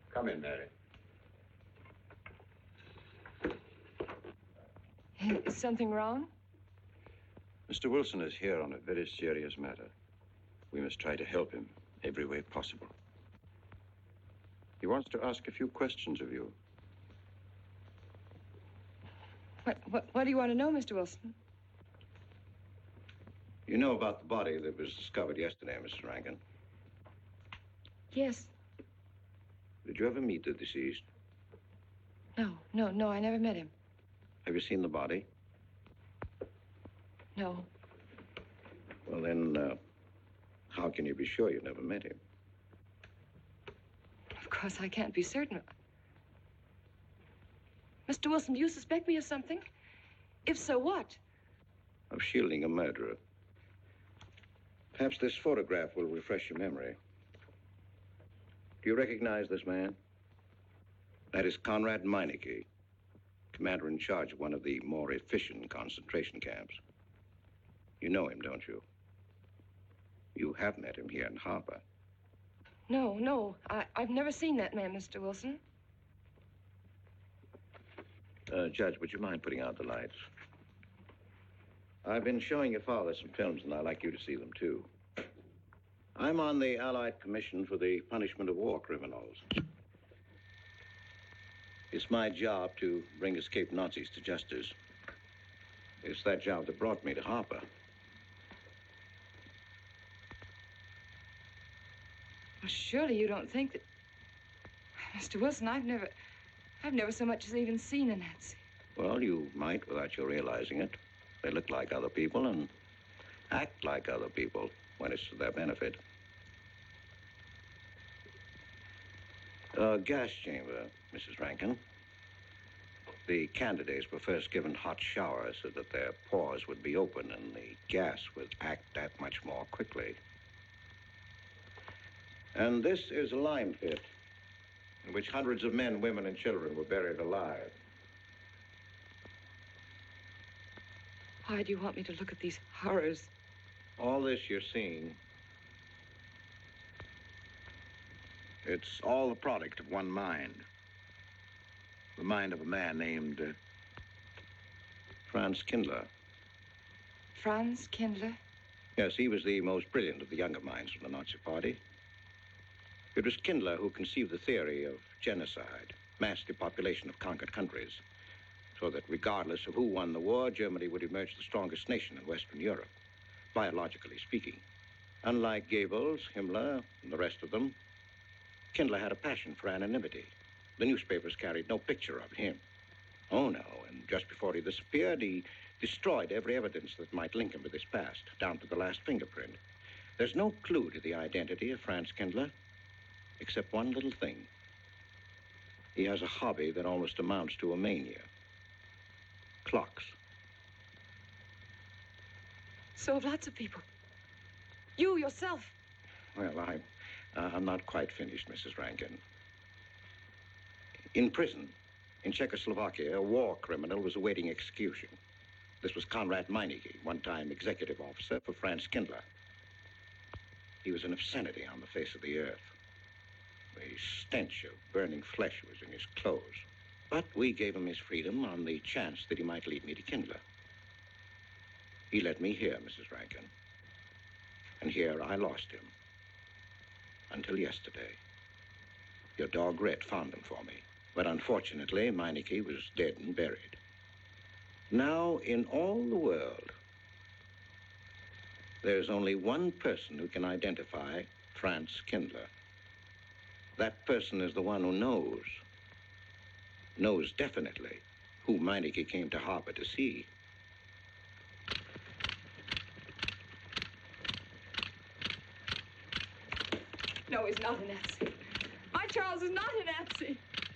Come in, Mary. Is something wrong? Mr. Wilson is here on a very serious matter. We must try to help him every way possible. He wants to ask a few questions of you. What do you want to know, Mr. Wilson? You know about the body that was discovered yesterday, Mrs. Rankin? Yes. Did you ever meet the deceased? No, I never met him. Have you seen the body? No. Well, then, how can you be sure you never met him? Of course, I can't be certain. Mr. Wilson, do you suspect me of something? If so, what? Of shielding a murderer. Perhaps this photograph will refresh your memory. Do you recognize this man? That is Conrad Meineke, commander in charge of one of the more efficient concentration camps. You know him, don't you? You have met him here in Harper. No. I've never seen that man, Mr. Wilson. Judge, would you mind putting out the lights? I've been showing your father some films, and I'd like you to see them, too. I'm on the Allied Commission for the Punishment of War Criminals. It's my job to bring escaped Nazis to justice. It's that job that brought me to Harper. Well, surely you don't think that... Mr. Wilson, I've never so much as even seen a Nazi. Well, you might without you realizing it. They look like other people and act like other people when it's to their benefit. A gas chamber, Mrs. Rankin. The candidates were first given hot showers so that their pores would be open and the gas would act that much more quickly. And this is a lime pit in which hundreds of men, women, and children were buried alive. Why do you want me to look at these horrors? All this you're seeing, it's all the product of one mind. The mind of a man named Franz Kindler. Franz Kindler? Yes, he was the most brilliant of the younger minds from the Nazi Party. It was Kindler who conceived the theory of genocide, mass depopulation of conquered countries, so that regardless of who won the war, Germany would emerge the strongest nation in Western Europe, biologically speaking. Unlike Goebbels, Himmler, and the rest of them, Kindler had a passion for anonymity. The newspapers carried no picture of him. Oh, no, and just before he disappeared, he destroyed every evidence that might link him with his past, down to the last fingerprint. There's no clue to the identity of Franz Kindler, except one little thing. He has a hobby that almost amounts to a mania. Clocks. So have lots of people. You, yourself. Well, I'm not quite finished, Mrs. Rankin. In prison, in Czechoslovakia, a war criminal was awaiting execution. This was Conrad Meineke, one-time executive officer for Franz Kindler. He was an obscenity on the face of the earth. The stench of burning flesh was in his clothes. But we gave him his freedom on the chance that he might lead me to Kindler. He led me here, Mrs. Rankin. And here I lost him. Until yesterday. Your dog Red found him for me. But unfortunately, Meineke was dead and buried. Now, in all the world, there's only one person who can identify Franz Kindler. That person is the one who knows definitely who Meineke came to Harper to see. No, he's not a Nazi. My Charles is not a Nazi.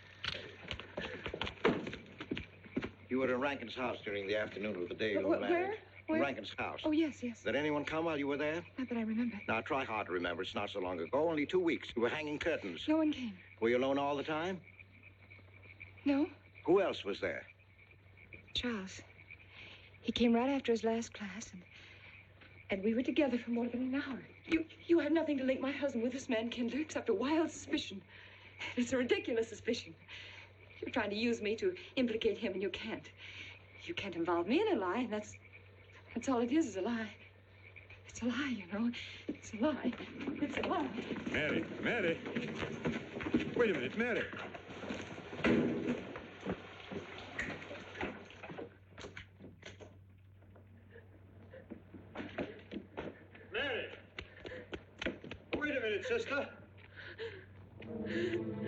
You were in Rankin's house during the afternoon of the day you were married. Where? In Rankin's house. Oh, yes. Did anyone come while you were there? Not that I remember. Now, try hard to remember. It's not so long ago. Only 2 weeks. You were hanging curtains. No one came. Were you alone all the time? No. Who else was there? Charles. He came right after his last class, and we were together for more than an hour. You have nothing to link my husband with this man, Kindler, except a wild suspicion. It's a ridiculous suspicion. You're trying to use me to implicate him, and you can't. You can't involve me in a lie, and that's all it is a lie. It's a lie, you know. It's a lie. It's a lie. Mary, Mary. Wait a minute, Mary. Mary. Wait a minute, sister.